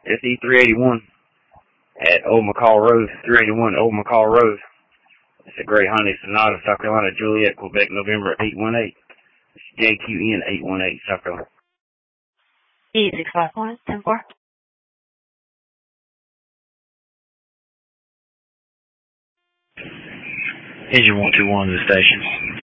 SE381 at Old McCall Road, 381 Old McCall Road. It's a Gray Hyundai Sonata, South Carolina, Juliet, Quebec, November 818. It's JQN 818, South Carolina. E651, 10-4. Engine 121 to the station.